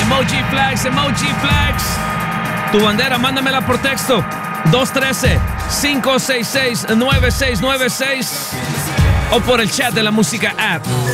Emoji flags, emoji flags. Tu bandera, mándamela por texto. 213-566-9696 o por el chat de la música app.